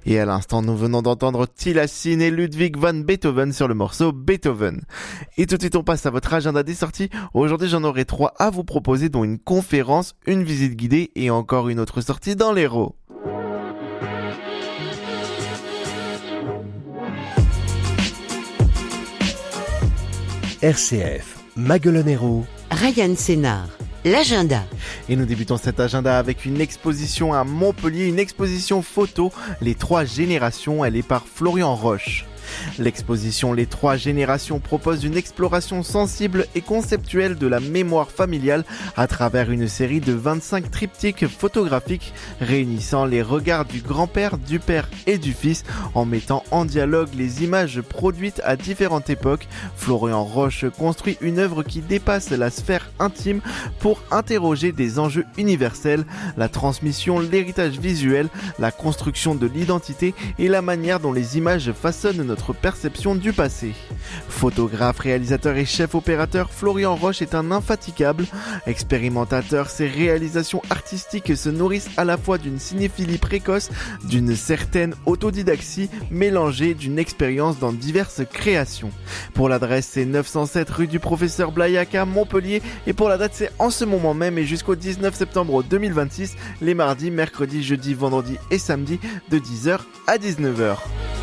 Et à l'instant, nous venons d'entendre Tilassine et Ludwig van Beethoven sur le morceau Beethoven. Et tout de suite, on passe à votre agenda des sorties. Aujourd'hui, j'en aurai 3 à vous proposer, dont une conférence, une visite guidée et encore une autre sortie dans l'Hérault. RCF, Maguelone-Hérault, Ryan Sénard, l'agenda. Et nous débutons cet agenda avec une exposition à Montpellier, une exposition photo, Les 3 générations, elle est par Florian Roche. L'exposition Les 3 générations propose une exploration sensible et conceptuelle de la mémoire familiale à travers une série de 25 triptyques photographiques réunissant les regards du grand-père, du père et du fils en mettant en dialogue les images produites à différentes époques. Florian Roche construit une œuvre qui dépasse la sphère intime pour interroger des enjeux universels, la transmission, l'héritage visuel, la construction de l'identité et la manière dont les images façonnent notre perception du passé. Photographe, réalisateur et chef opérateur, Florian Roche est un infatigable expérimentateur. Ses réalisations artistiques se nourrissent à la fois d'une cinéphilie précoce, d'une certaine autodidaxie mélangée d'une expérience dans diverses créations. Pour l'adresse, c'est 907 rue du Professeur Blaillac à Montpellier et pour la date, c'est en ce moment même et jusqu'au 19 septembre 2026, les mardis, mercredis, jeudis, vendredis et samedis de 10h à 19h.